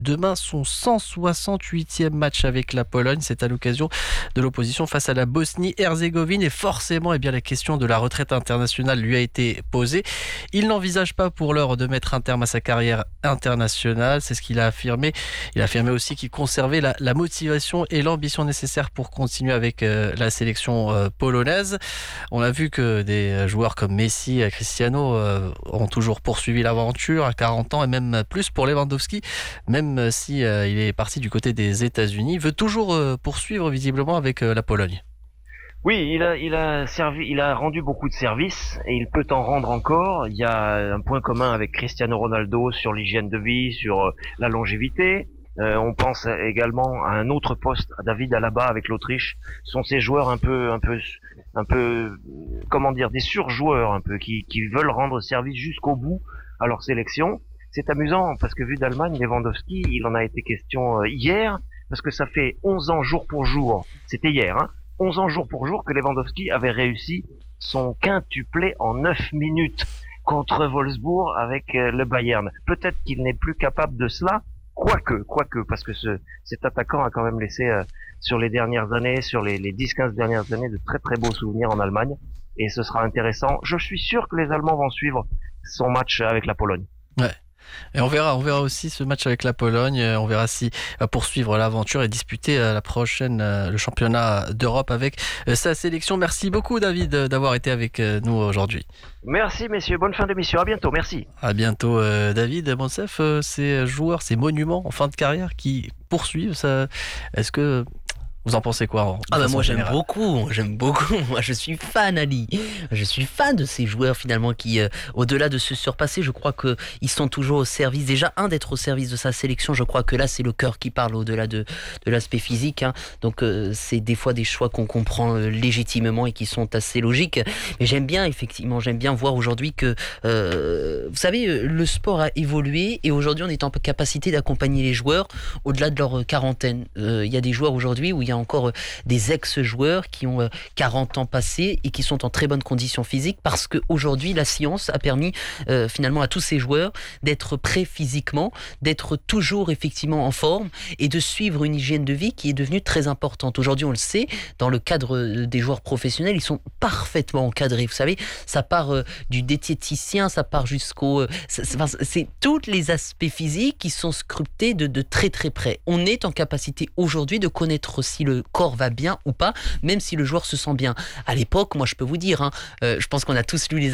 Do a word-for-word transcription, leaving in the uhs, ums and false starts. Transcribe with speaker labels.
Speaker 1: demain son cent soixante-huitième match avec la Pologne. C'est à l'occasion de l'opposition face à la Bosnie-Herzégovine et forcément eh bien, la question de la retraite internationale lui a été posée. Il n'envisage pas pour l'heure de mettre un terme à sa carrière internationale, c'est ce qu'il a affirmé. Il a affirmé aussi qu'il conservait la, la motivation et l'ambition nécessaires pour continuer avec euh, la sélection euh, polonaise. On a vu que des joueurs comme Messi, Cristiano euh, ont toujours poursuivi l'aventure à quarante ans et même plus pour Lewandowski, même si euh, il est parti du côté des États-Unis, veut toujours euh, poursuivre visiblement avec euh, la Pologne.
Speaker 2: Oui, il a, il a servi, il a rendu beaucoup de services et il peut en rendre encore. Il y a un point commun avec Cristiano Ronaldo sur l'hygiène de vie, sur la longévité. Euh, on pense également à un autre poste, à David Alaba avec l'Autriche. Ce sont ces joueurs un peu, un peu, un peu, comment dire, des surjoueurs un peu qui, qui veulent rendre service jusqu'au bout à leur sélection. C'est amusant parce que vu d'Allemagne, Lewandowski, il en a été question hier parce que ça fait onze ans jour pour jour. C'était hier, hein. onze ans jour pour jour que Lewandowski avait réussi son quintuplé en neuf minutes contre Wolfsburg avec le Bayern. Peut-être qu'il n'est plus capable de cela, quoique, quoique, parce que ce, cet attaquant a quand même laissé euh, sur les dernières années, sur les, les dix quinze dernières années, de très très beaux souvenirs en Allemagne. Et ce sera intéressant. Je suis sûr que les Allemands vont suivre son match avec la Pologne.
Speaker 1: Ouais. Et on verra, on verra aussi ce match avec la Pologne. On verra s'il va poursuivre l'aventure et disputer la prochaine le championnat d'Europe avec sa sélection. Merci beaucoup David d'avoir été avec nous aujourd'hui.
Speaker 2: Merci messieurs, bonne fin d'émission. À bientôt, merci.
Speaker 1: À bientôt David. Monsef, ces joueurs, ces monuments en fin de carrière qui poursuivent, ça, est-ce que vous en pensez quoi?
Speaker 3: Ah bah moi j'aime beaucoup, j'aime beaucoup. Moi je suis fan, Ali. Je suis fan de ces joueurs finalement qui, euh, au-delà de se surpasser, je crois que ils sont toujours au service. Déjà un d'être au service de sa sélection. Je crois que là c'est le cœur qui parle au-delà de de l'aspect physique. Hein. Donc euh, c'est des fois des choix qu'on comprend euh, légitimement et qui sont assez logiques. Mais j'aime bien effectivement, j'aime bien voir aujourd'hui que euh, vous savez le sport a évolué et aujourd'hui on est en capacité d'accompagner les joueurs au-delà de leur quarantaine. Il euh, y a des joueurs aujourd'hui où il y a encore des ex-joueurs qui ont quarante ans passés et qui sont en très bonne condition physique parce qu'aujourd'hui la science a permis euh, finalement à tous ces joueurs d'être prêts physiquement, d'être toujours effectivement en forme et de suivre une hygiène de vie qui est devenue très importante. Aujourd'hui on le sait, dans le cadre des joueurs professionnels, ils sont parfaitement encadrés. Vous savez, ça part euh, du diététicien, ça part jusqu'au... Euh, c'est, c'est tous les aspects physiques qui sont scrutés de, de très très près. On est en capacité aujourd'hui de connaître aussi si le corps va bien ou pas, même si le joueur se sent bien. À l'époque, moi je peux vous dire, hein, euh, je pense qu'on a tous lu les